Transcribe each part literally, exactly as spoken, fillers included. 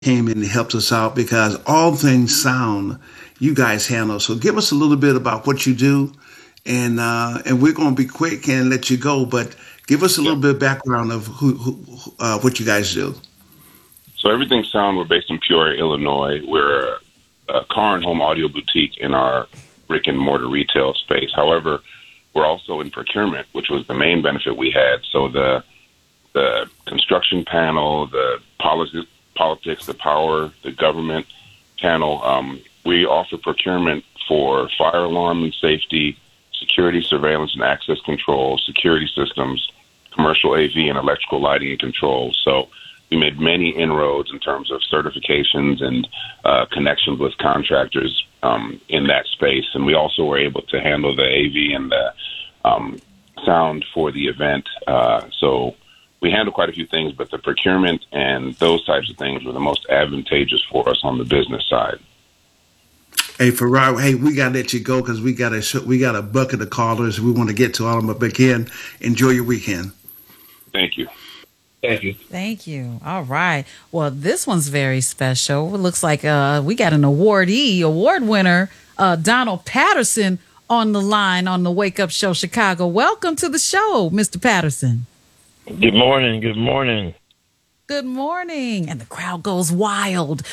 came in and helped us out because all things sound you guys handle. So give us a little bit about what you do, and uh, and we're going to be quick and let you go. But give us a Yeah. little bit of background of who, who uh, what you guys do. So Everything Sound, we're based in Peoria, Illinois. We're a car and home audio boutique in our brick and mortar retail space. However, we're also in procurement, which was the main benefit we had. So the the construction panel, the politics, politics, the power, the government panel, um, we offer procurement for fire alarm and safety, security, surveillance, and access control, security systems, commercial A V, and electrical lighting and control. So we made many inroads in terms of certifications and uh, connections with contractors um, in that space. And we also were able to handle the A V and the um, sound for the event. Uh, so we handle quite a few things, but the procurement and those types of things were the most advantageous for us on the business side. Hey, Farrar, hey, we got to let you go because we got a we got a bucket of callers. We want to get to all of them. But again, enjoy your weekend. Thank you. Thank you. Thank you. All right. Well, this one's very special. It looks like uh, we got an awardee, award winner, uh, Donald Patterson, on the line on the Wake Up Show Chicago. Welcome to the show, Mister Patterson. Good morning. Good morning. Good morning. And the crowd goes wild.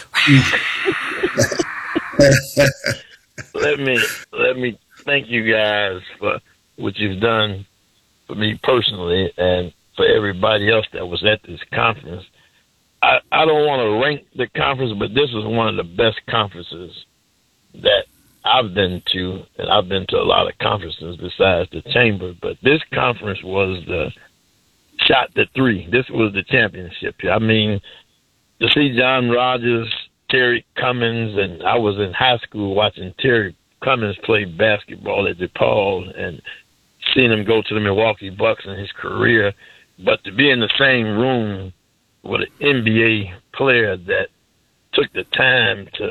let me let me thank you guys for what you've done for me personally and for everybody else that was at this conference. I, I don't want to rank the conference, but this was one of the best conferences that I've been to, and I've been to a lot of conferences besides the chamber, but this conference was the shot to three. This was the championship. I mean, to see John Rogers, Terry Cummings, and I was in high school watching Terry Cummings play basketball at DePaul and seeing him go to the Milwaukee Bucks in his career. But to be in the same room with an N B A player that took the time to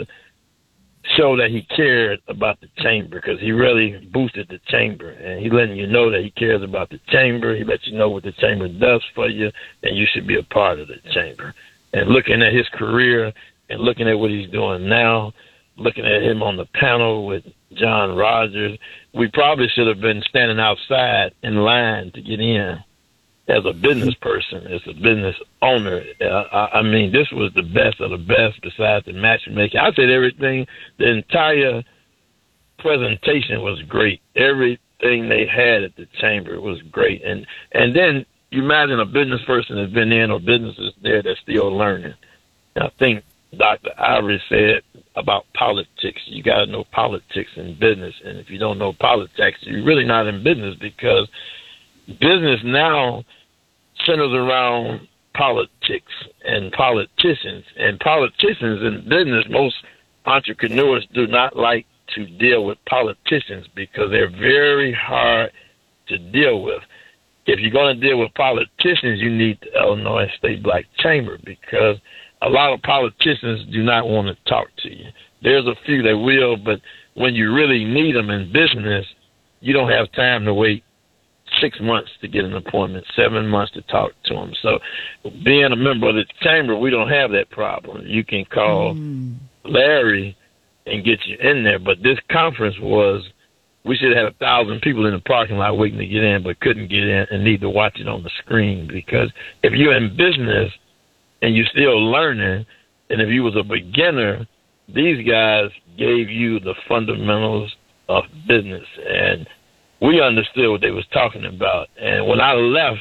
show that he cared about the chamber, because he really boosted the chamber, and he letting you know that he cares about the chamber. He lets you know what the chamber does for you, and you should be a part of the chamber. And looking at his career and looking at what he's doing now, looking at him on the panel with John Rogers, we probably should have been standing outside in line to get in. As a business person, as a business owner, uh, I, I mean, this was the best of the best besides the matchmaking. I said everything, the entire presentation was great. Everything they had at the chamber was great. And and then you imagine a business person that's been in or businesses there that's still learning. And I think Doctor Ivory said about politics, you got to know politics in business. And if you don't know politics, you're really not in business, because business now centers around politics and politicians. And politicians in business, most entrepreneurs do not like to deal with politicians because they're very hard to deal with. If you're going to deal with politicians, you need the Illinois State Black Chamber, because a lot of politicians do not want to talk to you. There's a few that will, but when you really need them in business, you don't have time to wait six months to get an appointment, seven months to talk to them. So being a member of the chamber, we don't have that problem. You can call mm. Larry and get you in there. But this conference was, we should have had a thousand people in the parking lot waiting to get in, but couldn't get in and need to watch it on the screen. Because if you're in business and you're still learning, and if you was a beginner, these guys gave you the fundamentals of business. And we understood what they was talking about. And when I left,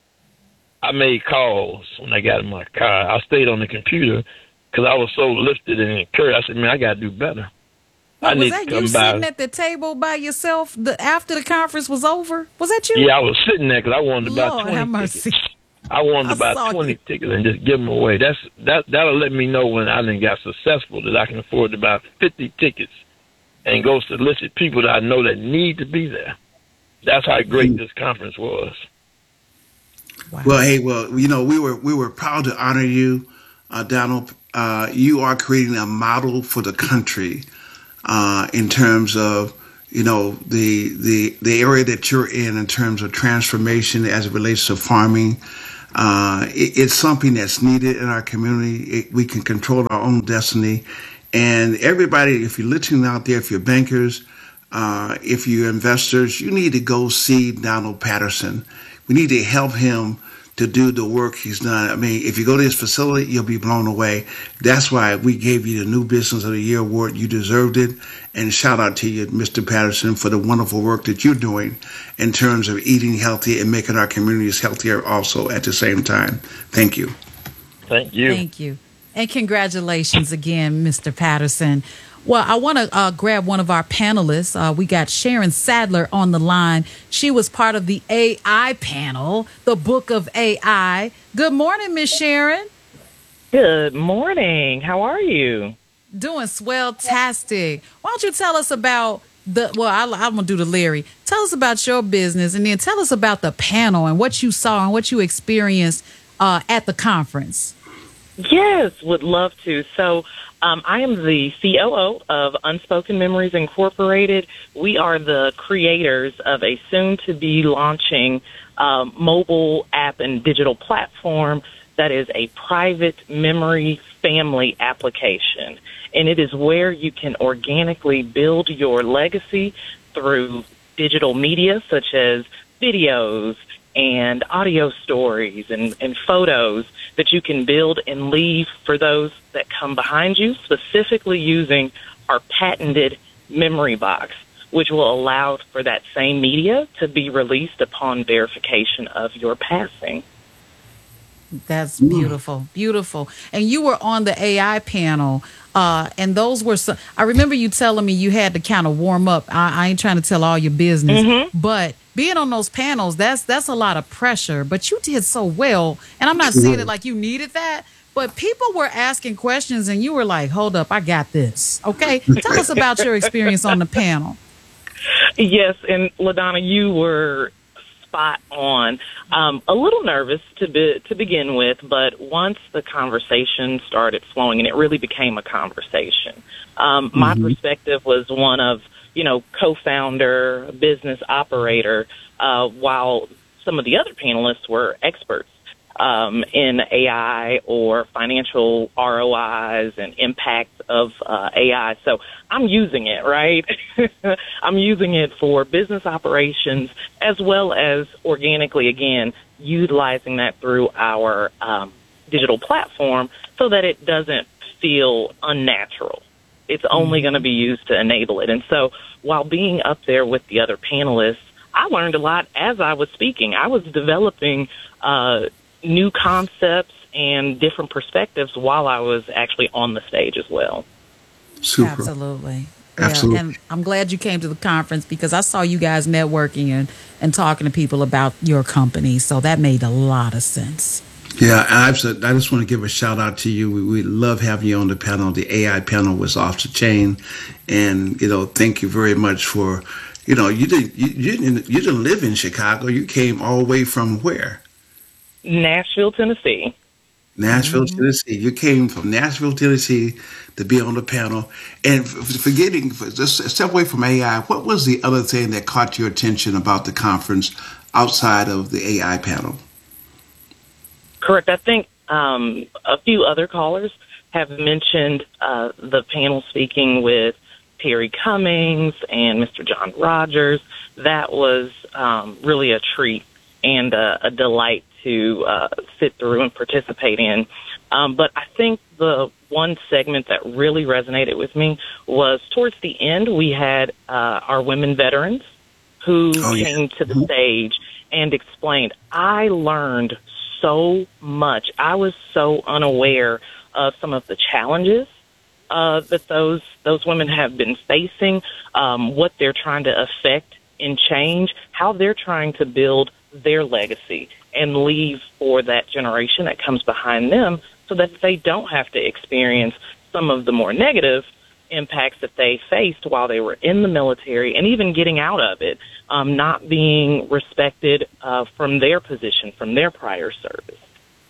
I made calls when I got in my car. I stayed on the computer because I was so lifted and encouraged. I said, man, I got to do better. Well, I was need that to come you by. sitting at the table by yourself the, after the conference was over? Was that you? Yeah, I was sitting there because I wanted to buy Lord, twenty have mercy. tickets. I wanted to I buy saw twenty you. tickets and just give them away. That's that. That'll let me know when I done got successful that I can afford to buy fifty tickets and go solicit people that I know that need to be there. That's how great this conference was. Wow. Well, hey, well, you know, we were we were proud to honor you, uh, Donald. Uh, you are creating a model for the country uh, in terms of, you know, the the the area that you're in in terms of transformation as it relates to farming. Uh, it, it's something that's needed in our community. It, we can control our own destiny. And everybody, if you're listening out there, if you're bankers, uh, if you're investors, you need to go see Donald Patterson. We need to help him to do the work he's done. I mean, if you go to his facility, you'll be blown away. That's why we gave you the New Business of the Year award. You deserved it. And shout out to you, Mister Patterson, for the wonderful work that you're doing in terms of eating healthy and making our communities healthier also at the same time. Thank you. Thank you. Thank you. And congratulations again, Mister Patterson. Well, I want to uh, grab one of our panelists. Uh, we got Sharon Sadler on the line. She was part of the A I panel, the Book of A I. Good morning, Miss Sharon. Good morning. How are you? Doing swell-tastic. Why don't you tell us about the, well, I, I'm going to do the Larry. Tell us about your business, and then tell us about the panel and what you saw and what you experienced uh, at the conference. Yes, would love to. So um, I am the C O O of Unspoken Memories Incorporated. We are the creators of a soon-to-be launching um, mobile app and digital platform that is a private memory family application. And it is where you can organically build your legacy through digital media such as videos and audio stories and, and photos that you can build and leave for those that come behind you, specifically using our patented memory box, which will allow for that same media to be released upon verification of your passing. That's beautiful, beautiful. And you were on the A I panel, uh, and those were some, I remember you telling me you had to kind of warm up. I, I ain't trying to tell all your business, mm-hmm. but being on those panels, that's that's a lot of pressure. But you did so well, and I'm not saying it like you needed that, but people were asking questions, and you were like, "Hold up, I got this." Okay, tell us about your experience on the panel. Yes, and LaDonna, you were spot on. Um, a little nervous to be, to begin with, but once the conversation started flowing, and it really became a conversation, um, mm-hmm. my perspective was one of, you know, co-founder, business operator, uh, while some of the other panelists were experts um, in A I or financial R O Is and impact of uh, A I. So I'm using it, right? I'm using it for business operations as well as organically, again, utilizing that through our um, digital platform so that it doesn't feel unnatural. It's only going to be used to enable it. And so while being up there with the other panelists, I learned a lot as I was speaking. I was developing uh, new concepts and different perspectives while I was actually on the stage as well. Super. Absolutely. Absolutely. Yeah, and I'm glad you came to the conference because I saw you guys networking and, and talking to people about your company. So that made a lot of sense. Yeah, I just want to give a shout out to you. We, we love having you on the panel. The A I panel was off the chain, and you know, thank you very much for, you know, you didn't you, you didn't you didn't live in Chicago. You came all the way from where? Nashville, Tennessee. Nashville, Mm-hmm. Tennessee. You came from Nashville, Tennessee, to be on the panel. And forgetting, just step away from A I. What was the other thing that caught your attention about the conference outside of the A I panel? Correct. I think um, a few other callers have mentioned uh, the panel speaking with Terry Cummings and Mister John Rogers. That was um, really a treat and a, a delight to uh, sit through and participate in. Um, but I think the one segment that really resonated with me was towards the end, we had uh, our women veterans who oh, yeah. came to the stage and explained, I learned so much. I was so unaware of some of the challenges uh, that those those women have been facing, um, what they're trying to affect and change, how they're trying to build their legacy and leave for that generation that comes behind them so that they don't have to experience some of the more negative impacts that they faced while they were in the military and even getting out of it, um, not being respected uh, from their position, from their prior service.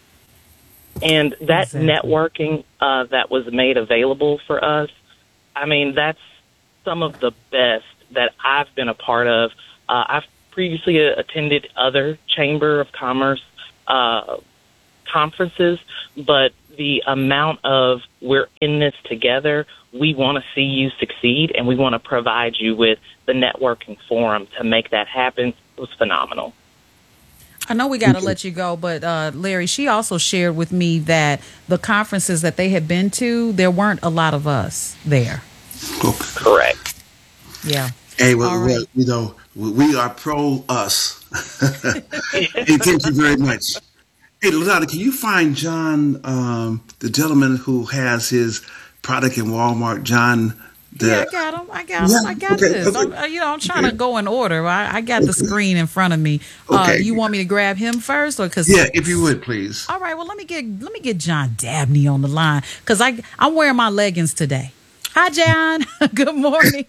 And that exactly. networking uh, that was made available for us, I mean, that's some of the best that I've been a part of. Uh, I've previously attended other Chamber of Commerce uh, conferences, but the amount of we're in this together, we want to see you succeed, and we want to provide you with the networking forum to make that happen was phenomenal. I know we got to let you go, but uh, Larry, she also shared with me that the conferences that they had been to, there weren't a lot of us there. Correct. Yeah. Hey, well, All right. well, you know, we are pro us. Hey, thank you very much. Hey, LaDonna, can you find John, um, the gentleman who has his product in Walmart, John? The, Yeah, I got him. I got Yeah, him. I got okay, this. okay. I'm, uh, you know, I'm trying to go in order. I, I got the screen in front of me. Uh, Okay. you want me to grab him first, or because? Yeah, if you would, please. All right. Well, let me get let me get John Dabney on the line because I I'm wearing my leggings today. Hi, John. Good morning.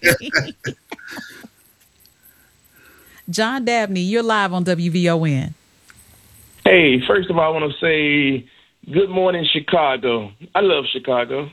John Dabney, you're live on W V O N. Hey, first of all, I want to say good morning, Chicago. I love Chicago.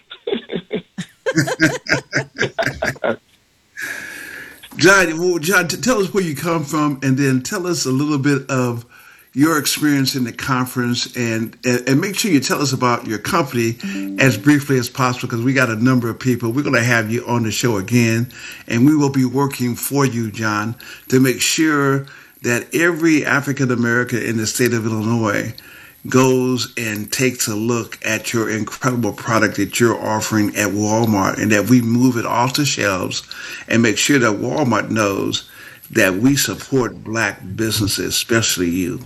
John, well, John, t- tell us where you come from, and then tell us a little bit of your experience in the conference, and and, and make sure you tell us about your company as briefly as possible, because we got a number of people. We're going to have you on the show again, and we will be working for you, John, to make sure that every African American in the state of Illinois goes and takes a look at your incredible product that you're offering at Walmart, and that we move it off the shelves and make sure that Walmart knows that we support black businesses, especially you.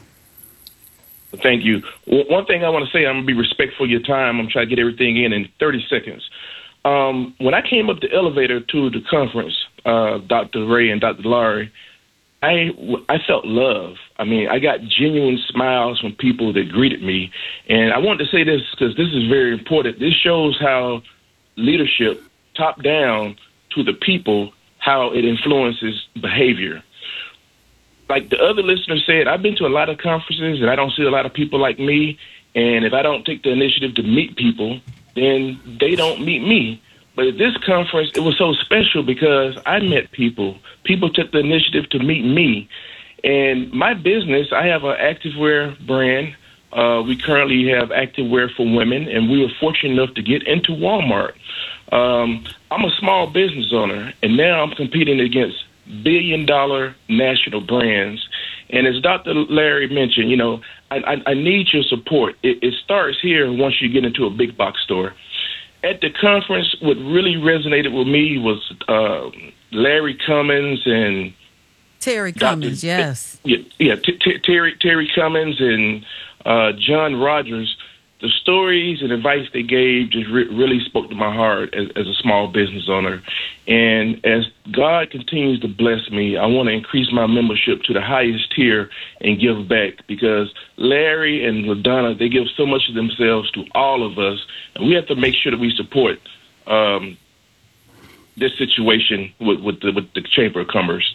Thank you. W- One thing I want to say, I'm going to be respectful of your time. I'm trying to get everything in in thirty seconds. Um, when I came up the elevator to the conference, uh, Doctor Ray and Doctor Laurie, I, I felt love. I mean, I got genuine smiles from people that greeted me. And I wanted to say this because this is very important. This shows how leadership, top down to the people, how it influences behavior. Like the other listener said, I've been to a lot of conferences and I don't see a lot of people like me. And if I don't take the initiative to meet people, then they don't meet me. But at this conference, it was so special because I met people. People took the initiative to meet me. And my business, I have an activewear brand. Uh, we currently have activewear for women, and we were fortunate enough to get into Walmart. Um, I'm a small business owner, and now I'm competing against billion-dollar national brands. And as Doctor Larry mentioned, you know, I, I, I need your support. It, it starts here once you get into a big box store. At the conference, what really resonated with me was uh, Larry Cummins and Terry Cummins, Doctor yes. Yeah, yeah t- t- Terry Terry Cummins and uh, John Rogers. The stories and advice they gave just re- really spoke to my heart as, as a small business owner. And as God continues to bless me, I want to increase my membership to the highest tier and give back, because Larry and LaDonna, they give so much of themselves to all of us, and we have to make sure that we support um, this situation with, with, the, with the Chamber of Commerce.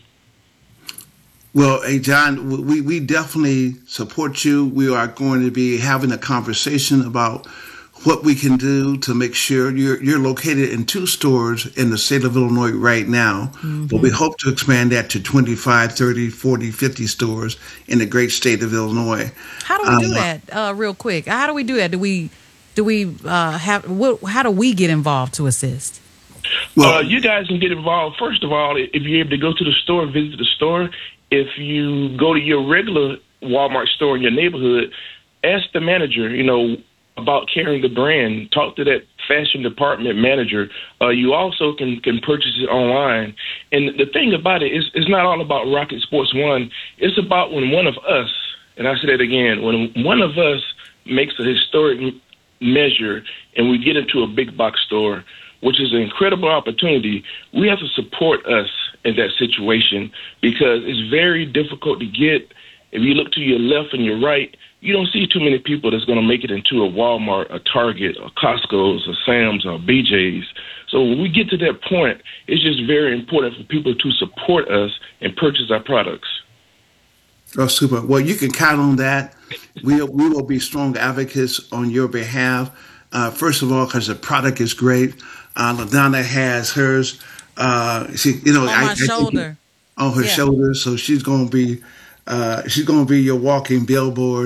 Well, hey, John, we, we definitely support you. We are going to be having a conversation about what we can do to make sure you're you're located in two stores in the state of Illinois right now. Mm-hmm. But we hope to expand that to twenty-five, thirty, forty, fifty stores in the great state of Illinois. How do we do um, that uh, real quick? How do we do that? Do we do we uh, have what, how do we get involved to assist? Well, uh, you guys can get involved. First of all, if you're able to go to the store, visit the store. If you go to your regular Walmart store in your neighborhood, ask the manager, you know, about carrying the brand. Talk to that fashion department manager. Uh, you also can, can purchase it online. And the thing about it is, it's not all about Rocket Sports One. It's about when one of us, and I say that again, when one of us makes a historic measure and we get into a big box store, which is an incredible opportunity, we have to support us in that situation, because it's very difficult to get. If you look to your left and your right, you don't see too many people that's going to make it into a Walmart, a Target, a Costco's, a Sam's, or a B J's. So when we get to that point, it's just very important for people to support us and purchase our products. Oh, super. Well, you can count on that. We, we will be strong advocates on your behalf. Uh, first of all, because the product is great. Uh, LaDonna has hers. Uh, she, you know, on I, my I shoulder. On her yeah. shoulder, so she's gonna be, uh, she's gonna be your walking billboard.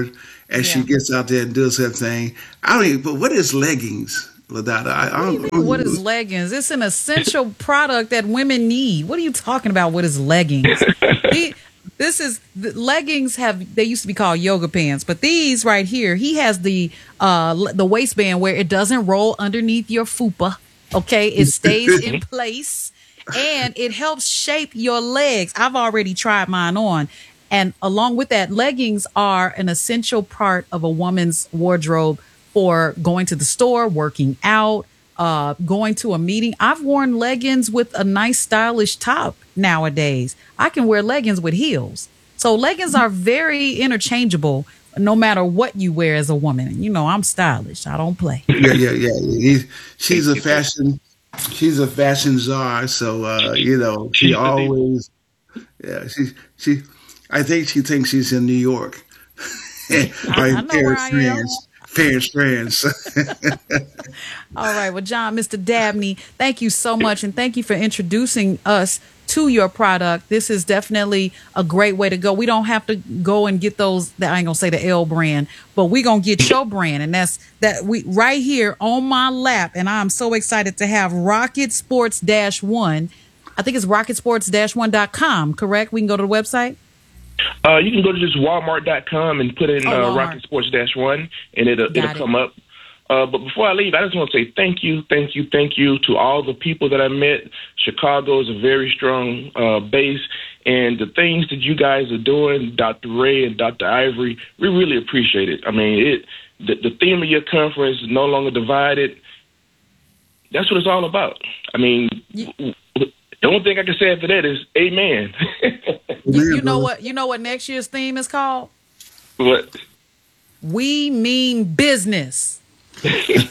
as yeah. she gets out there and does her thing. I don't even, but what is leggings, LaDonna? I, I don't, what, do what is leggings? It's an essential product that women need. What are you talking about? What is leggings? he, this is the leggings have, they used to be called yoga pants, but these right here, he has the, uh, the waistband where it doesn't roll underneath your fupa. Okay. It stays in place and it helps shape your legs. I've already tried mine on. And along with that, leggings are an essential part of a woman's wardrobe for going to the store, working out, uh, going to a meeting. I've worn leggings with a nice stylish top nowadays. I can wear leggings with heels. So leggings are very interchangeable no matter what you wear as a woman. You know, I'm stylish. I don't play. Yeah, yeah, yeah. He, she's a fashion, she's a fashion czar. So, uh, you know, she always, yeah, she, she, I think she thinks she's in New York. I, I know where I am. Fair strands. All right. Well, John, Mister Dabney, thank you so much. And thank you for introducing us to your product. This is definitely a great way to go. We don't have to go and get those, I ain't going to say the L brand, but we're going to get your brand. And that's that we right here on my lap. And I'm so excited to have Rocket Sports Dash One. I think it's rocket sports dash one dot com, correct? We can go to the website? Uh, you can go to just walmart dot com and put in oh, uh, Rocket Sports Dash One, and it'll, it'll it. come up. Uh, but before I leave, I just want to say thank you, thank you, thank you to all the people that I met. Chicago is a very strong uh, base, and the things that you guys are doing, Doctor Ray and Doctor Ivory, we really appreciate it. I mean, it the, the theme of your conference is No Longer Divided. That's what it's all about. I mean, yeah. The only thing I can say after that is amen. you, you know what? You know what next year's theme is called? What? We mean business. So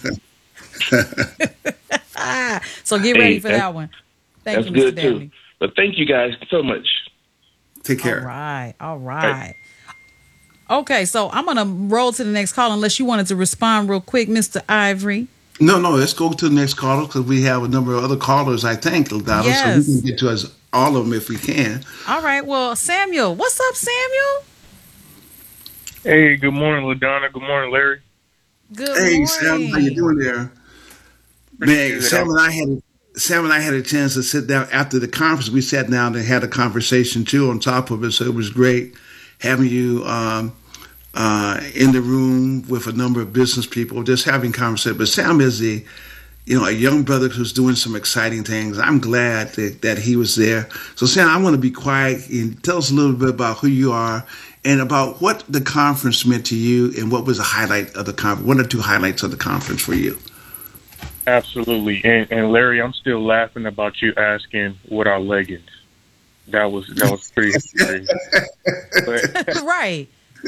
get ready hey, for that one. Thank you, Mister Dabney. Too. But thank you guys so much. Take care. All right. All right. Okay, so I'm gonna roll to the next call unless you wanted to respond real quick, Mister Ivory. No, no, let's go to the next caller because we have a number of other callers, I think, LaDonna, yes. so we can get to us all of them if we can. All right. Well, Samuel, what's up, Samuel? Hey, good morning, LaDonna. Good morning, Larry. Good hey, morning. Sam, how you doing there? Man, Sam and I had Sam and I had a chance to sit down after the conference. We sat down and had a conversation too on top of it, so it was great having you um, uh, in the room with a number of business people, just having conversation. But Sam is the, you know, a young brother who's doing some exciting things. I'm glad that, that he was there. So Sam, I want to be quiet and tell us a little bit about who you are and about what the conference meant to you and what was a highlight of the conference, one or two highlights of the conference for you. Absolutely. And, and Larry, I'm still laughing about you asking what are leggings. That was, that was pretty scary. But, right.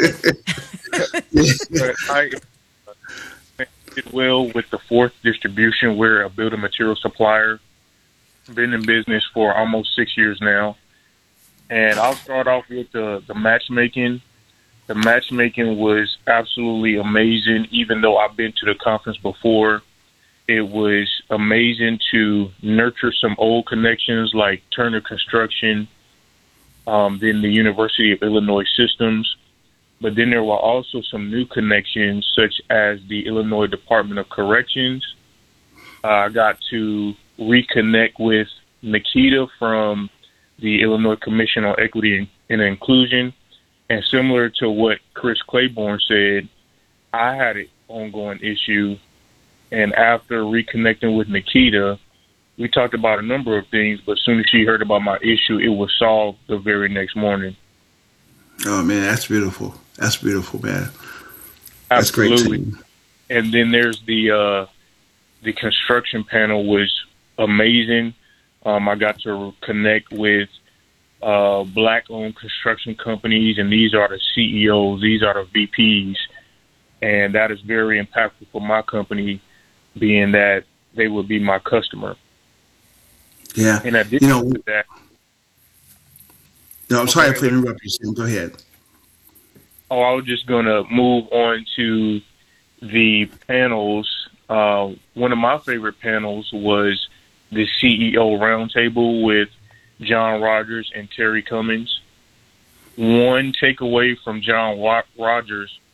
But I did well with the fourth distribution. We're a building material supplier. Been in business for almost six years now. And I'll start off with the, the matchmaking. The matchmaking was absolutely amazing, even though I've been to the conference before. It was amazing to nurture some old connections like Turner Construction, um, then the University of Illinois Systems. But then there were also some new connections, such as the Illinois Department of Corrections. Uh, I got to reconnect with Nikita from the Illinois Commission on Equity and Inclusion. And similar to what Chris Claiborne said, I had an ongoing issue. And after reconnecting with Nikita, we talked about a number of things, but as soon as she heard about my issue, it was solved the very next morning. Oh, man, that's beautiful. That's beautiful, man. That's Absolutely. Great. And then there's the uh, the construction panel was amazing. Um, I got to connect with uh, black-owned construction companies, and these are the C E Os, these are the V Ps, and that is very impactful for my company, being that they will be my customer. Yeah. In addition you know, to that. No, I'm sorry if I interrupted you, Sam. Go ahead. Oh, I was just going to move on to the panels. Uh, one of my favorite panels was the C E O Roundtable with John Rogers and Terry Cummings. One takeaway from John Rogers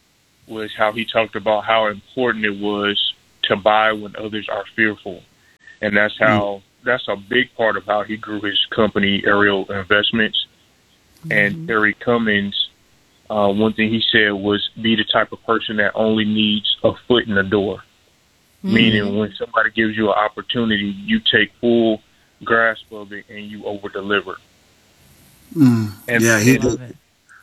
was how he talked about how important it was to buy when others are fearful. And that's how, mm-hmm. that's a big part of how he grew his company, Ariel Investments. Mm-hmm. And Terry Cummings, uh, one thing he said was be the type of person that only needs a foot in the door. Mm-hmm. Meaning when somebody gives you an opportunity, you take full grasp of it and you over deliver. Mm. And yeah, he did.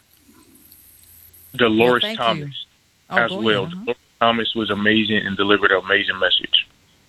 Dolores yeah, Thomas oh, as well. Ahead, huh? Dolores Thomas was amazing and delivered an amazing message.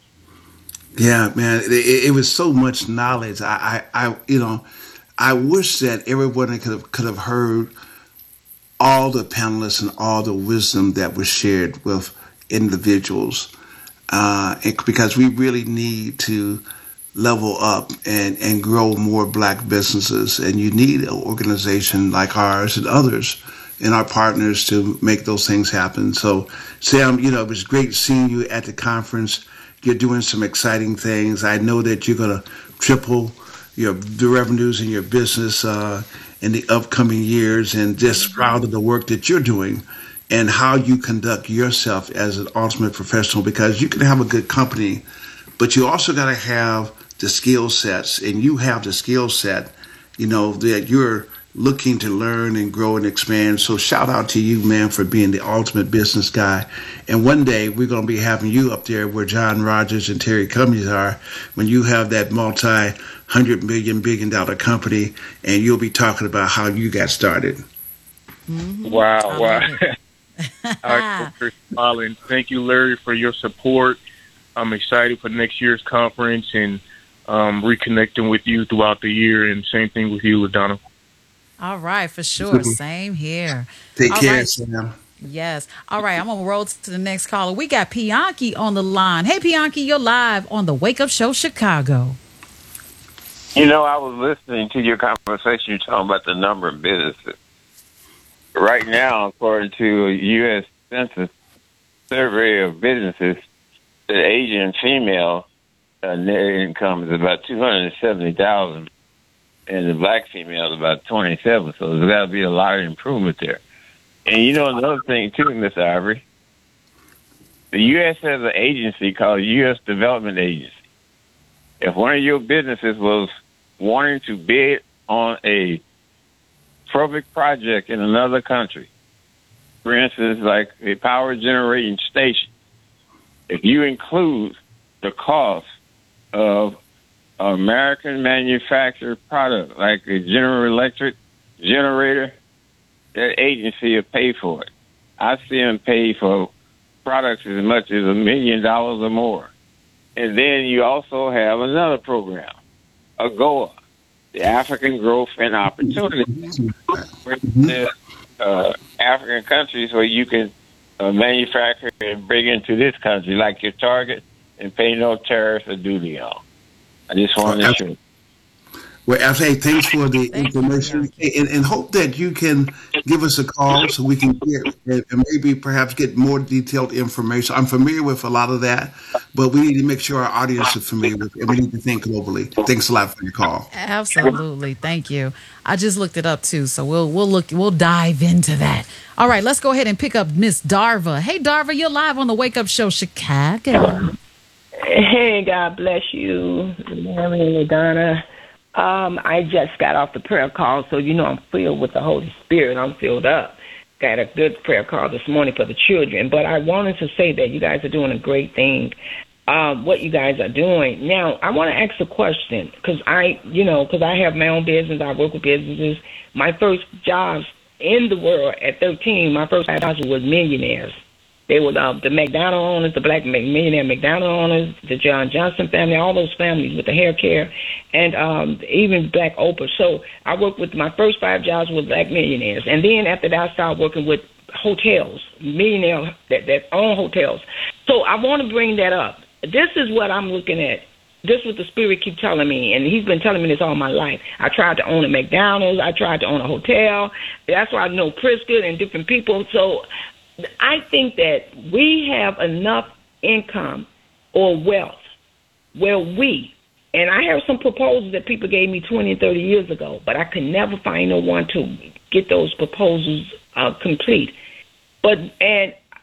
Yeah, man, it, it was so much knowledge. I, I, I, you know, I wish that everyone could have could have heard all the panelists and all the wisdom that was shared with individuals, uh, because we really need to level up and, and grow more black businesses. And you need an organization like ours and others and our partners to make those things happen. So, Sam, you know, it was great seeing you at the conference. You're doing some exciting things. I know that you're going to triple your the revenues in your business uh, in the upcoming years, and just proud of the work that you're doing and how you conduct yourself as an ultimate professional, because you can have a good company, but you also got to have the skill sets, and you have the skill set, you know, that you're looking to learn and grow and expand. So shout out to you, man, for being the ultimate business guy. And one day we're going to be having you up there where John Rogers and Terry Cummings are, when you have that multi-hundred million, billion dollar company, and you'll be talking about how you got started. Mm-hmm. Wow, wow. All right, smiling. Thank you, Larry, for your support. I'm excited for next year's conference and um, reconnecting with you throughout the year, and same thing with you, LaDonna. All right, for sure. Same here. Take All care, right. Sam. Yes. All right, I'm going to roll to the next caller. We got Pianki on the line. Hey, Pianki, you're live on the Wake Up Show Chicago. You know, I was listening to your conversation. You're talking about the number of businesses. Right now, according to a U S Census survey of businesses, the Asian female uh, net income is about two hundred seventy thousand, and the black female is about twenty-seven. So there's got to be a lot of improvement there. And you know another thing too, Miss Ivory, the U S has an agency called U S Development Agency. If one of your businesses was wanting to bid on a perfect project in another country, for instance, like a power generating station, if you include the cost of an American manufactured product, like a General Electric generator, that agency will pay for it. I see them pay for products as much as a million dollars or more. And then you also have another program, AGOA, the African Growth and Opportunity. There's uh, African countries where you can uh, manufacture and bring into this country, like your Target, and pay no tariffs or duty on. I just wanted to show. Well, F A, thanks for the information, and, and hope that you can give us a call so we can get and maybe perhaps get more detailed information. I'm familiar with a lot of that, but we need to make sure our audience is familiar with it, and we need to think globally. Thanks a lot for your call. Absolutely, thank you. I just looked it up too, so we'll we'll look we'll dive into that. All right, let's go ahead and pick up Miss Darva. Hey, Darva, you're live on the Wake Up Show Chicago. Hey, God bless you, Mary and LaDonna. Um, I just got off the prayer call, so you know I'm filled with the Holy Spirit. I'm filled up. Got a good prayer call this morning for the children. But I wanted to say that you guys are doing a great thing, um, what you guys are doing. Now, I want to ask a question, because I, you know, because I have my own business. I work with businesses. My first jobs in the world at thirteen, my first jobs were with millionaires. They were uh, the McDonald owners, the black millionaire McDonald owners, the John Johnson family, all those families with the hair care, and um, even black Oprah. So I worked with my first five jobs with black millionaires. And then after that, I started working with hotels, millionaires that, that own hotels. So I want to bring that up. This is what I'm looking at. This is what the Spirit keeps telling me, and he's been telling me this all my life. I tried to own a McDonald's. I tried to own a hotel. That's why I know Pritzker and different people. So I think that we have enough income or wealth where we, and I have some proposals that people gave me twenty and thirty years ago, but I could never find no one to get those proposals uh, complete. But, and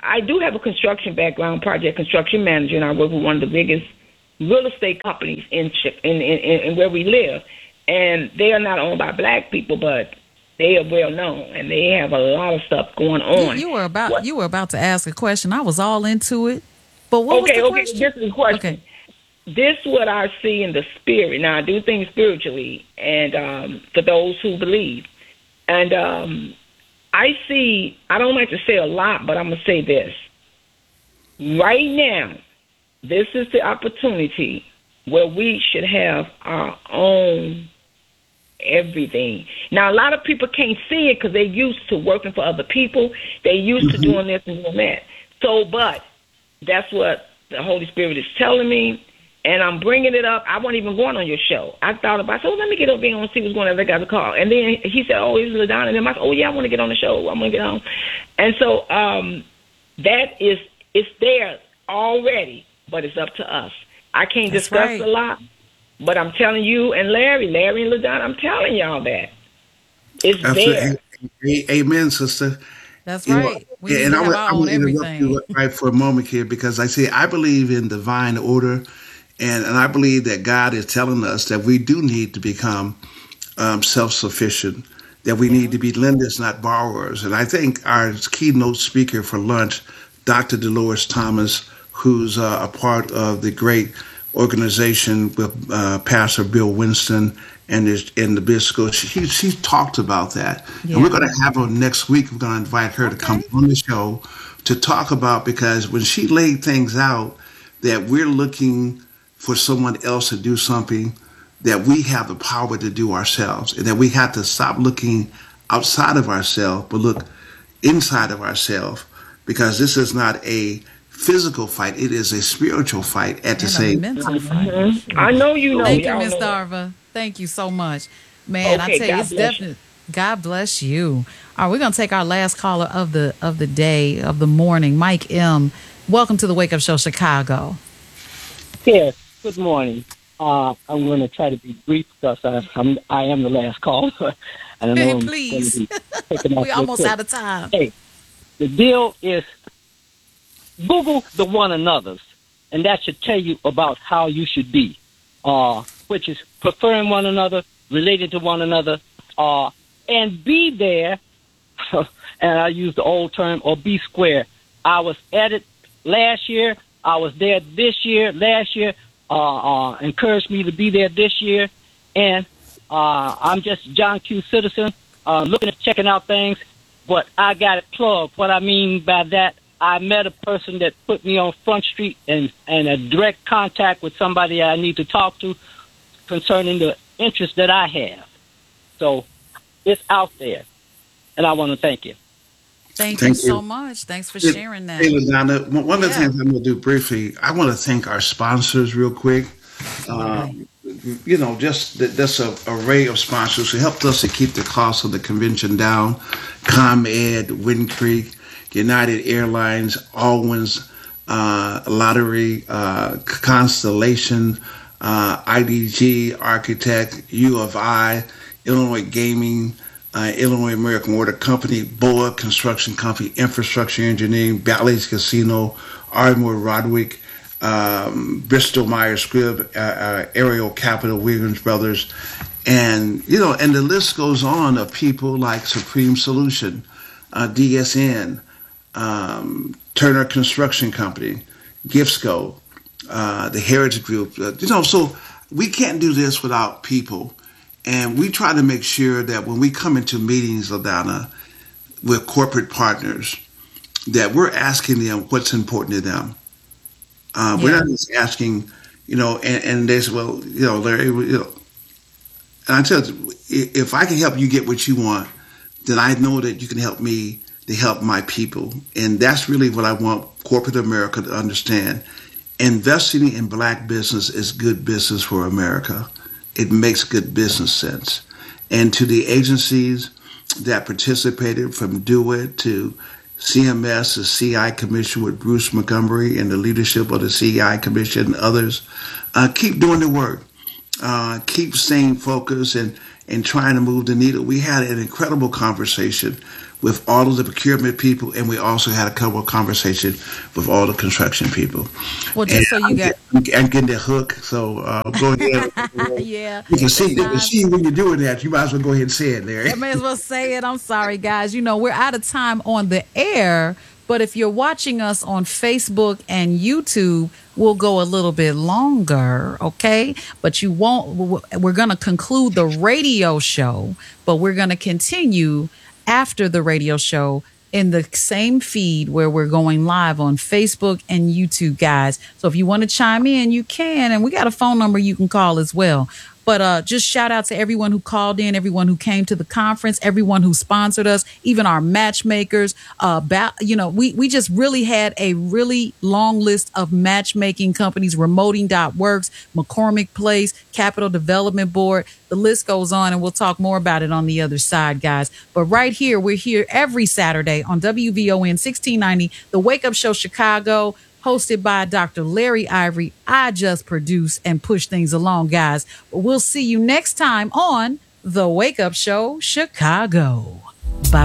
I do have a construction background, project construction manager, and I work with one of the biggest real estate companies in in, in, in where we live. And they are not owned by black people, but they are well known, and they have a lot of stuff going on. You, you were about what? you were about to ask a question. I was all into it, but what okay, was the okay, question? This is the question. Okay. This is what I see in the spirit. Now, I do things spiritually, and um, for those who believe. And um, I see, I don't like to say a lot, but I'm going to say this. Right now, this is the opportunity where we should have our own everything. Now, a lot of people can't see it because they're used to working for other people. They're used mm-hmm. to doing this and doing that. So, but that's what the Holy Spirit is telling me. And I'm bringing it up. I wasn't even going on your show. I thought about, so let me get over here and see what's going on. I got a call. And then he said, oh, it's LaDonna. And then I said, oh, yeah, I want to get on the show. I'm going to get on. And so um, that is, it's there already, but it's up to us. I can't That's discuss right. a lot, but I'm telling you and Larry, Larry and LaDonna, I'm telling y'all that. It's Absolutely. there. Amen, sister. That's you right. Know, we and I would, I would interrupt you right for a moment here because I say I believe in divine order. And, and I believe that God is telling us that we do need to become um, self-sufficient, that we need to be lenders, not borrowers. And I think our keynote speaker for lunch, Doctor Dolores Thomas, who's uh, a part of the great organization with uh, Pastor Bill Winston and his, in the Bisco, she, she talked about that. Yeah. And we're going to have her next week. We're going to invite her okay. to come on the show to talk about, because when she laid things out, that we're looking for someone else to do something that we have the power to do ourselves, and that we have to stop looking outside of ourselves, but look inside of ourselves, because this is not a physical fight. It is a spiritual fight at and the same mental fight. Mm-hmm. I know you know. Thank you, Miss Darva. Thank you so much. Man, okay, I tell you, God it's definitely, God bless you. All right, we're going to take our last caller of the of the day, of the morning. Mike M., welcome to the Wake Up Show Chicago. Yes. Good morning. Uh, I'm going to try to be brief because I, I'm, I am the last caller. I don't know. Hey, please. We're almost quick. out of time. Hey, the deal is Google the one another's, and that should tell you about how you should be, uh, which is preferring one another, related to one another, uh, and be there, and I use the old term, or be square. I was at it last year. I was there this year, last year. Uh, uh, encouraged me to be there this year, and uh, I'm just John Q. Citizen, uh, looking at checking out things, but I got it plugged. What I mean by that, I met a person that put me on Front Street and, and a direct contact with somebody I need to talk to concerning the interest that I have. So it's out there, and I want to thank you. Thank, thank you, you so much. Thanks for sharing that. Hey, LaDonna, one of the yeah. things I'm going to do briefly, I want to thank our sponsors real quick. Um, you know, just this uh, array of sponsors who helped us to keep the cost of the convention down. ComEd, Wind Creek, United Airlines, Alwyn's uh, Lottery, uh, Constellation, uh, I D G, Architect, U of I, Illinois Gaming, Uh, Illinois American Water Company, B O A Construction Company, Infrastructure Engineering, Bally's Casino, Ardmore Rodwick, um, Bristol Myers Squibb, uh, uh, Ariel Capital, Williams Brothers, and you know, and the list goes on of people like Supreme Solution, uh, D S N, um, Turner Construction Company, Giftsco, uh, the Heritage Group. Uh, you know, so we can't do this without people. And we try to make sure that when we come into meetings, LaDonna, with corporate partners, that we're asking them what's important to them. Uh, yeah. We're not just asking, you know, and, and they say, well, you know, Larry, you know, and I tell you, if I can help you get what you want, then I know that you can help me to help my people. And that's really what I want corporate America to understand. Investing in black business is good business for America. It makes good business sense. And to the agencies that participated, from DeWitt to C M S, the C I Commission with Bruce Montgomery and the leadership of the C I Commission and others, uh, keep doing the work. uh, keep staying focused and, and trying to move the needle. We had an incredible conversation with all of the procurement people, and we also had a couple of conversations with all the construction people. Well, just and so you got, I'm getting the hook. So uh, go ahead. Yeah, you can see, you can see when you're doing that. You might as well go ahead and say it, Larry. I may as well say it. I'm sorry, guys. You know, we're out of time on the air, but if you're watching us on Facebook and YouTube, we'll go a little bit longer, okay? But you won't. We're going to conclude the radio show, but we're going to continue after the radio show in the same feed where we're going live on Facebook and YouTube, guys. So if you want to chime in, you can. And we got a phone number you can call as well. But uh, just shout out to everyone who called in, everyone who came to the conference, everyone who sponsored us, even our matchmakers. Uh, ba- you know, we, we just really had a really long list of matchmaking companies, Remoting dot works, McCormick Place, Capital Development Board. The list goes on, and we'll talk more about it on the other side, guys. But right here, we're here every Saturday on W V O N sixteen ninety, The Wake Up Show Chicago, hosted by Doctor Larry Ivory. I just produce and push things along, guys. But we'll see you next time on The Wake Up Show Chicago.